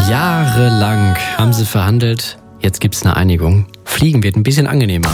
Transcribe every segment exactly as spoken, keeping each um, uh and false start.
Jahrelang haben sie verhandelt. Jetzt gibt's eine Einigung. Fliegen wird ein bisschen angenehmer.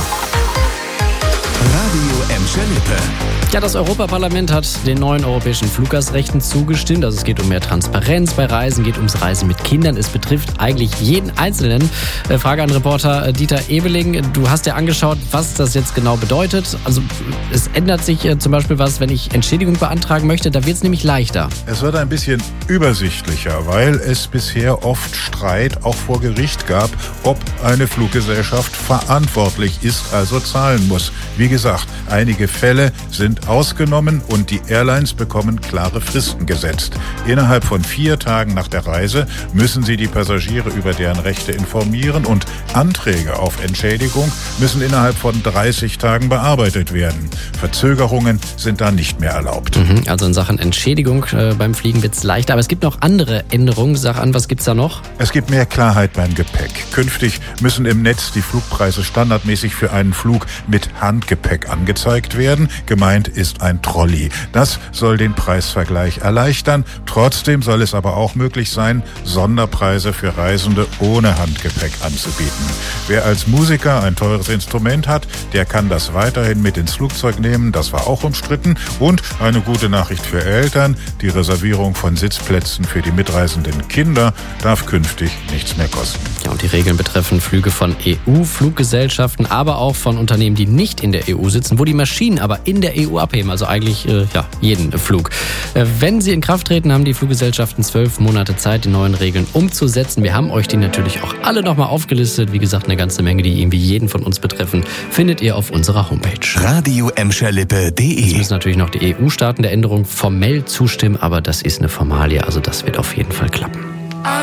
Radio Emscher-Lippe. Ja, das Europaparlament hat den neuen europäischen Fluggastrechten zugestimmt. Also es geht um mehr Transparenz bei Reisen, geht ums Reisen mit Kindern. Es betrifft eigentlich jeden Einzelnen. Äh, Frage an Reporter Dieter Ebeling. Du hast dir angeschaut, was das jetzt genau bedeutet. Also es ändert sich äh, zum Beispiel was, wenn ich Entschädigung beantragen möchte. Da wird es nämlich leichter. Es wird ein bisschen übersichtlicher, weil es bisher oft Streit auch vor Gericht gab, ob eine Fluggesellschaft verantwortlich ist, also zahlen muss. Wie gesagt, einige Fälle sind ausgenommen und die Airlines bekommen klare Fristen gesetzt. Innerhalb von vier Tagen nach der Reise müssen sie die Passagiere über deren Rechte informieren und Anträge auf Entschädigung müssen innerhalb von dreißig Tagen bearbeitet werden. Verzögerungen sind da nicht mehr erlaubt. Mhm, also in Sachen Entschädigung äh, beim Fliegen wird es leichter. Aber es gibt noch andere Änderungen. Sag an, was gibt's da noch? Es gibt mehr Klarheit beim Gepäck. Künftig müssen im Netz die Flugpreise standardmäßig für einen Flug mit Handgepäck angezeigt werden. Gemeint ist ein Trolley. Das soll den Preisvergleich erleichtern. Trotzdem soll es aber auch möglich sein, Sonderpreise für Reisende ohne Handgepäck anzubieten. Wer als Musiker ein teures Instrument hat, der kann das weiterhin mit ins Flugzeug nehmen. Das war auch umstritten. Und eine gute Nachricht für Eltern: Die Reservierung von Sitzplätzen für die mitreisenden Kinder darf künftig nichts mehr kosten. Ja, und die Regeln betreffen Flüge von E U-Fluggesellschaften, aber auch von Unternehmen, die nicht in der E U sitzen, wo die Maschinen aber in der E U abheben, also eigentlich äh, ja, jeden Flug. Äh, wenn sie in Kraft treten, haben die Fluggesellschaften zwölf Monate Zeit, die neuen Regeln umzusetzen. Wir haben euch die natürlich auch alle nochmal aufgelistet. Wie gesagt, eine ganze Menge, die irgendwie jeden von uns betreffen, findet ihr auf unserer Homepage. Radio Emscher-Lippe punkt de. Jetzt müssen natürlich noch die E U-Staaten der Änderung formell zustimmen, aber das ist eine Formalie, also das wird auf jeden Fall